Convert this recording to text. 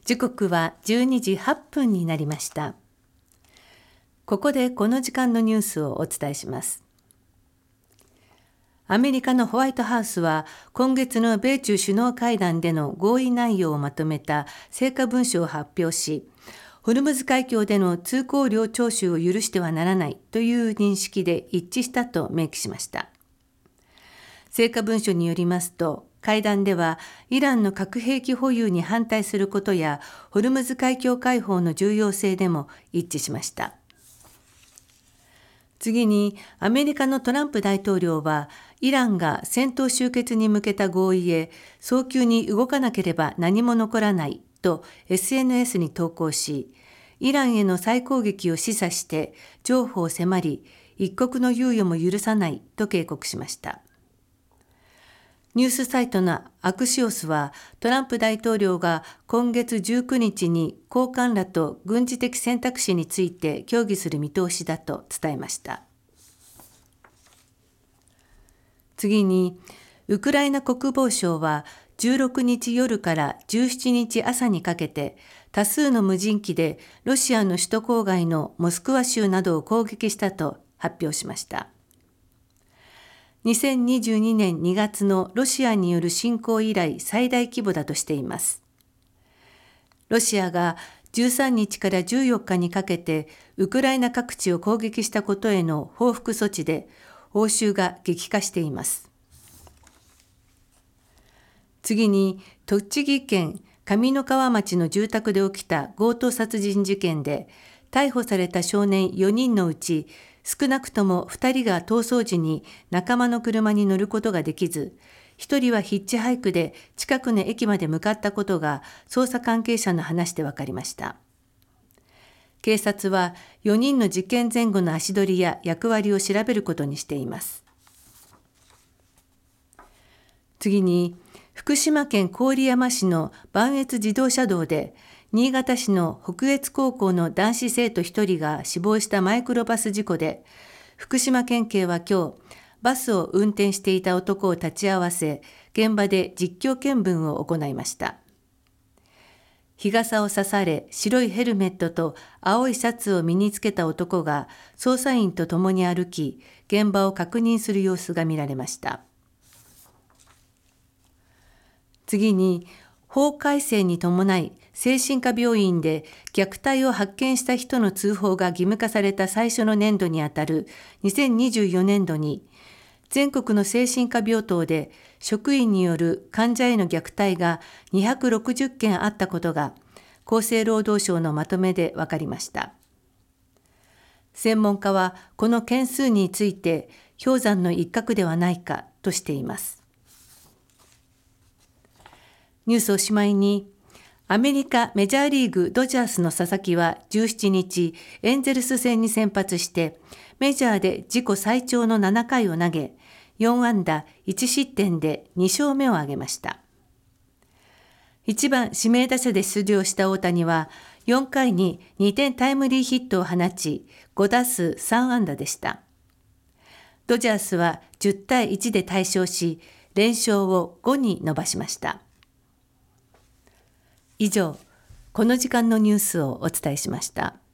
時刻は12時8分になりました。ここでこの時間のニュースをお伝えします。アメリカのホワイトハウスは今月の米中首脳会談での合意内容をまとめた成果文書を発表し、ホルムズ海峡での通行料徴収を許してはならないという認識で一致したと明記しました。成果文書によりますと、会談ではイランの核兵器保有に反対することやホルムズ海峡開放の重要性でも一致しました。次に、アメリカのトランプ大統領はイランが戦闘終結に向けた合意へ早急に動かなければ何も残らないと SNS に投稿し、イランへの再攻撃を示唆して譲歩を迫り、一刻の猶予も許さないと警告しました。ニュースサイトのアクシオスは、トランプ大統領が今月19日に高官らと軍事的選択肢について協議する見通しだと伝えました。次に、ウクライナ国防省は16日夜から17日朝にかけて、多数の無人機でロシアの首都郊外のモスクワ州などを攻撃したと発表しました。2022年2月のロシアによる侵攻以来最大規模だとしています。ロシアが13日から14日にかけてウクライナ各地を攻撃したことへの報復措置で応酬が激化しています。次に、栃木県上三川町の住宅で起きた強盗殺人事件で、逮捕された少年4人のうち、少なくとも2人が逃走時に仲間の車に乗ることができず、1人はヒッチハイクで近くの駅まで向かったことが捜査関係者の話で分かりました。警察は4人の事件前後の足取りや役割を調べることにしています。次に、福島県郡山市の磐越自動車道で、新潟市の北越高校の男子生徒1人が死亡したマイクロバス事故で、福島県警は今日、バスを運転していた男を立ち会わせ、現場で実況見分を行いました。日傘を差され、白いヘルメットと青いシャツを身につけた男が捜査員と共に歩き、現場を確認する様子が見られました。次に、法改正に伴い精神科病院で虐待を発見した人の通報が義務化された最初の年度にあたる2024年度に、全国の精神科病棟で職員による患者への虐待が260件あったことが厚生労働省のまとめで分かりました。専門家はこの件数について氷山の一角ではないかとしています。ニュースおしまいに、アメリカメジャーリーグドジャースの佐々木は17日、エンゼルス戦に先発して、メジャーで自己最長の7回を投げ、4安打1失点で2勝目を挙げました。1番指名打者で出場した大谷は、4回に2点タイムリーヒットを放ち、5打数3安打でした。ドジャースは10対1で大勝し、連勝を5に伸ばしました。以上、この時間のニュースをお伝えしました。